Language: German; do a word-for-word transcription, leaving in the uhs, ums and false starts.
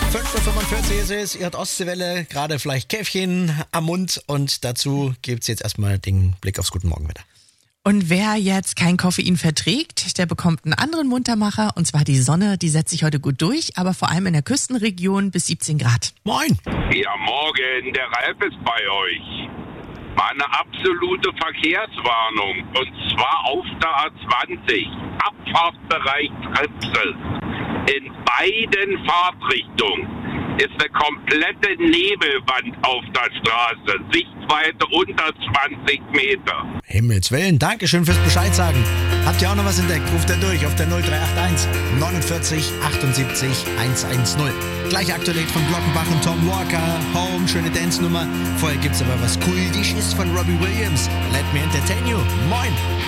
fünf Uhr fünfundvierzig ist es, ihr hört Ostseewelle, gerade vielleicht Käffchen am Mund und dazu gibt's jetzt erstmal den Blick aufs Guten Morgen wieder. Und wer jetzt kein Koffein verträgt, der bekommt einen anderen Muntermacher, und zwar die Sonne, die setzt sich heute gut durch, aber vor allem in der Küstenregion bis siebzehn Grad. Moin! Ja, morgen, der Ralf ist bei euch. Mal eine absolute Verkehrswarnung, und zwar auf der A zwanzig, Abfahrtsbereich Trepsel. In beiden Fahrtrichtungen ist eine komplette Nebelwand auf der Straße, Sichtweite unter zwanzig Meter. Himmels Willen, Dankeschön fürs Bescheid sagen. Habt ihr auch noch was entdeckt? Ruft er durch auf der null drei acht eins neunundvierzig achtundsiebzig hundertzehn. Gleich aktuell von Glockenbach und Tom Walker. Home, schöne Dance-Nummer. Vorher gibt's aber was Kultisches von Robbie Williams. Let me entertain you. Moin!